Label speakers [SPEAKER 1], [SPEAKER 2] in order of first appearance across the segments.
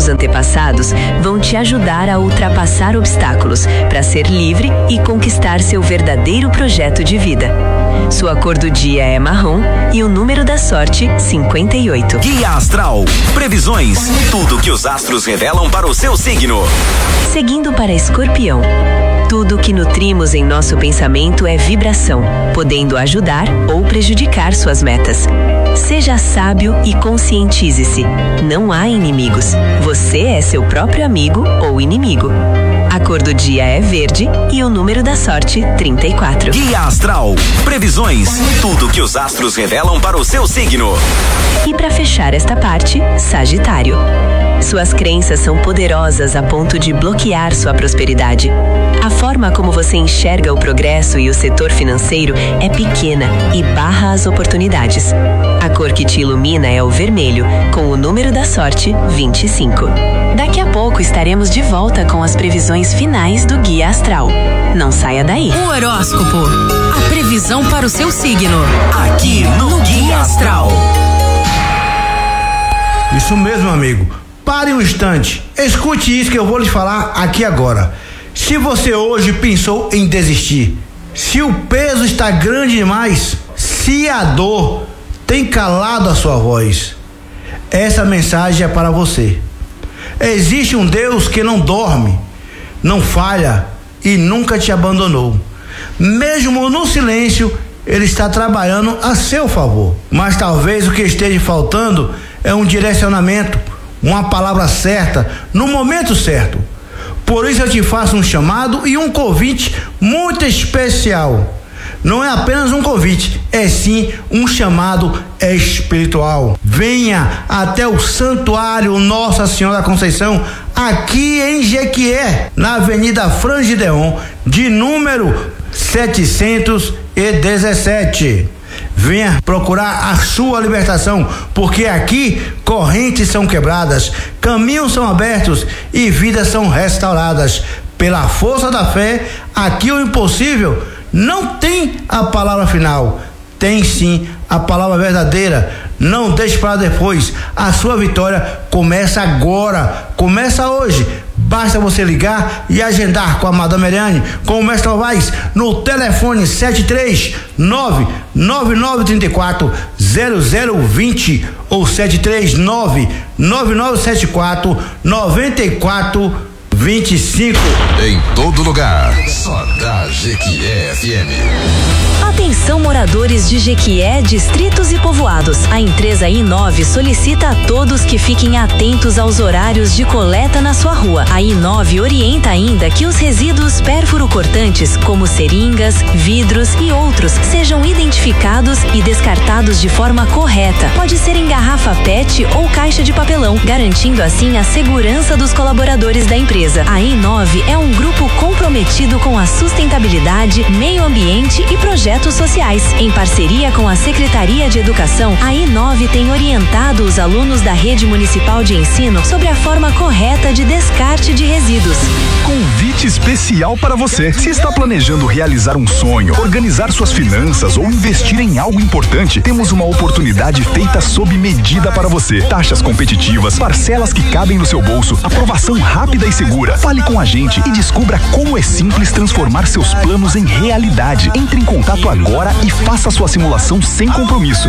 [SPEAKER 1] nos antepassados vão te ajudar a ultrapassar obstáculos para ser livre e conquistar seu verdadeiro projeto de vida. Sua cor do dia é marrom e o número da sorte, 58.
[SPEAKER 2] Guia Astral. Previsões. Tudo que os astros revelam para o seu signo.
[SPEAKER 1] Seguindo para Escorpião. Tudo que nutrimos em nosso pensamento é vibração, podendo ajudar ou prejudicar suas metas. Seja sábio e conscientize-se. Não há inimigos. Você é seu próprio amigo ou inimigo. A cor do dia é verde e o número da sorte, 34.
[SPEAKER 2] Guia Astral. Previsões. Tudo que os astros revelam para o seu signo.
[SPEAKER 1] E para fechar esta parte, Sagitário. Suas crenças são poderosas a ponto de bloquear sua prosperidade. A forma como você enxerga o progresso e o setor financeiro é pequena e barra as oportunidades. A cor que te ilumina é o vermelho, com o número da sorte, 25. Daqui a pouco estaremos de volta com as previsões finais do Guia Astral. Não saia daí.
[SPEAKER 3] O horóscopo. A previsão para o seu signo.
[SPEAKER 2] Aqui no Guia Astral.
[SPEAKER 4] Isso mesmo, amigo. Pare um instante. Escute isso que eu vou lhe falar aqui agora. Se você hoje pensou em desistir, se o peso está grande demais, se a dor tem calado a sua voz, essa mensagem é para você. Existe um Deus que não dorme, não falha e nunca te abandonou. Mesmo no silêncio, Ele está trabalhando a seu favor. Mas talvez o que esteja faltando é um direcionamento, uma palavra certa, no momento certo. Por isso eu te faço um chamado e um convite muito especial. Não é apenas um convite, é sim um chamado espiritual. Venha até o Santuário Nossa Senhora da Conceição, aqui em Jequié, na Avenida Frangideon, de número 717. Venha procurar a sua libertação, porque aqui correntes são quebradas, caminhos são abertos e vidas são restauradas. Pela força da fé, aqui o impossível não tem a palavra final, tem sim a palavra verdadeira. Não deixe para depois, a sua vitória começa agora, começa hoje. Basta você ligar e agendar com a Madame Eliane, com o Mestre Alvaz, no telefone 739-9934-0020 ou 739-9974-9425.
[SPEAKER 5] Em todo lugar, só da Jequié FM.
[SPEAKER 1] Atenção, moradores de Jequié, distritos e povoados. A empresa I9 solicita a todos que fiquem atentos aos horários de coleta na sua rua. A I9 orienta ainda que os resíduos pérfuro-cortantes, como seringas, vidros e outros, sejam identificados e descartados de forma correta. Pode ser em garrafa PET ou caixa de papelão, garantindo assim a segurança dos colaboradores da empresa. A I9 é um grupo comprometido com a sustentabilidade, meio ambiente e projetos sociais. Em parceria com a Secretaria de Educação, a I9 tem orientado os alunos da Rede Municipal de Ensino sobre a forma correta de descarte de resíduos.
[SPEAKER 6] Convite especial para você. Se está planejando realizar um sonho, organizar suas finanças ou investir em algo importante, temos uma oportunidade feita sob medida para você. Taxas competitivas, parcelas que cabem no seu bolso, aprovação rápida e segura. Fale com a gente e descubra como é simples transformar seus planos em realidade. Entre em contato agora e faça sua simulação sem compromisso.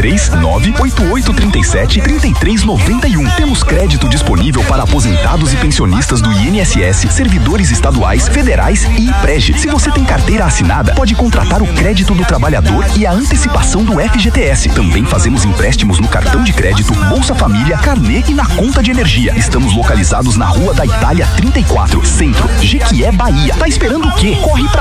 [SPEAKER 6] 739-8837-3391. Temos crédito disponível para aposentados e pensionistas do INSS, servidores estaduais, federais e IPREG. Se você tem carteira assinada, pode contratar o crédito do trabalhador e a antecipação do FGTS. Também fazemos empréstimos no cartão de crédito, Bolsa Família, carnê e na conta de energia. Estamos localizados na Rua da Itália 34, Centro, Jequié, Bahia. Tá esperando o quê? Corre pra